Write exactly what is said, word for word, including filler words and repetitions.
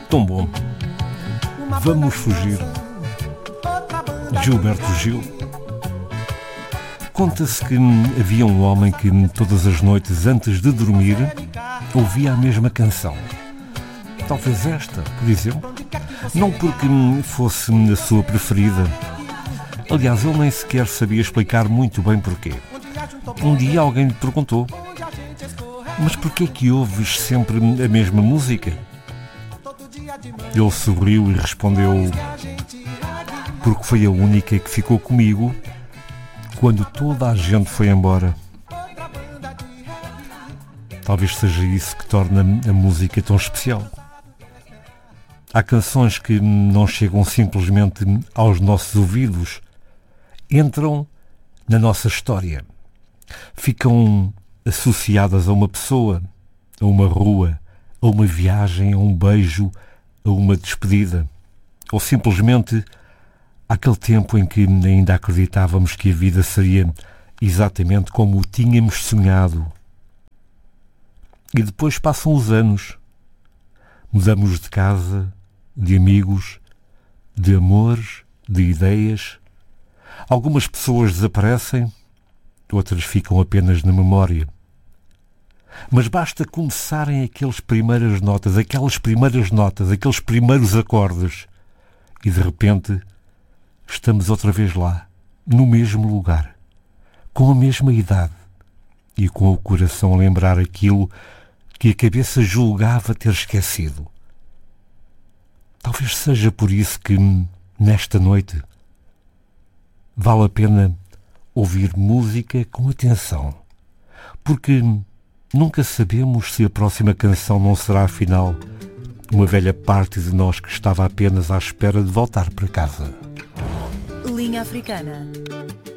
Tão bom. Vamos fugir. Gilberto Gil. Conta-se que havia um homem que todas as noites antes de dormir ouvia a mesma canção. Talvez esta, por exemplo. Não porque fosse a sua preferida. Aliás, ele nem sequer sabia explicar muito bem porquê. Um dia alguém lhe perguntou: mas porquê que ouves sempre a mesma música? Ele sorriu e respondeu: porque foi a única que ficou comigo quando toda a gente foi embora. Talvez seja isso que torna a música tão especial. Há canções que não chegam simplesmente aos nossos ouvidos, entram na nossa história, ficam associadas a uma pessoa, a uma rua, a uma viagem, a um beijo, a uma despedida, ou simplesmente àquele tempo em que ainda acreditávamos que a vida seria exatamente como o tínhamos sonhado. E depois passam os anos, mudamos de casa, de amigos, de amores, de ideias. Algumas pessoas desaparecem, outras ficam apenas na memória. Mas basta começarem aquelas primeiras notas, aquelas primeiras notas, aqueles primeiros acordes, e de repente estamos outra vez lá, no mesmo lugar, com a mesma idade e com o coração a lembrar aquilo que a cabeça julgava ter esquecido. Talvez seja por isso que, nesta noite, vale a pena ouvir música com atenção, porque nunca sabemos se a próxima canção não será, afinal, uma velha parte de nós que estava apenas à espera de voltar para casa. Linha Africana.